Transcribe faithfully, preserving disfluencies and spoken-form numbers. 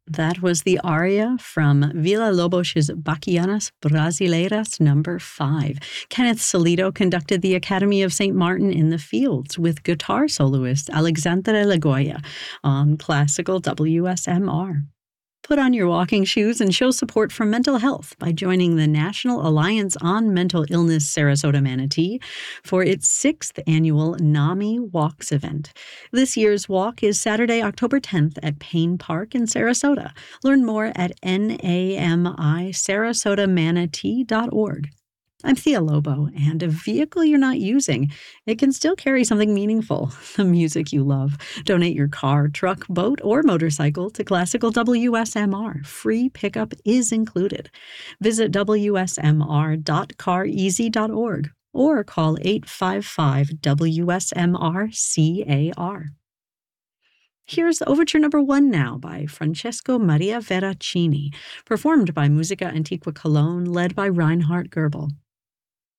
That was the aria from Villa-Lobos's Bachianas Brasileiras number five. Kenneth Solito conducted the Academy of Saint Martin in the Fields with guitar soloist Alexandre Lagoya on classical W S M R. Put on your walking shoes and show support for mental health by joining the National Alliance on Mental Illness Sarasota Manatee for its sixth annual NAMI Walks event. This year's walk is Saturday, October tenth at Payne Park in Sarasota. Learn more at N A M I Sarasota Manatee dot org. I'm Thea Lobo, and a vehicle you're not using, it can still carry something meaningful, the music you love. Donate your car, truck, boat, or motorcycle to Classical W S M R. Free pickup is included. Visit W S M R dot car easy dot org or call eight five five W S M R C A R. Here's Overture Number One now by Francesco Maria Veracini, performed by Musica Antiqua Cologne, led by Reinhard Goebel.